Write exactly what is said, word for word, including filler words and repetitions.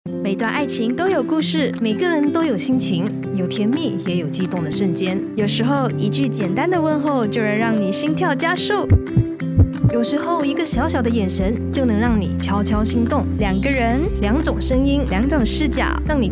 每段爱情都有故事， 每个人都有心情，有甜蜜也有激动的瞬间。 有时候一句简单的问候就能让你心跳加速， 有时候一个小小的眼神就能让你悄悄心动。 两个人， 两种声音， 两种视角， 让你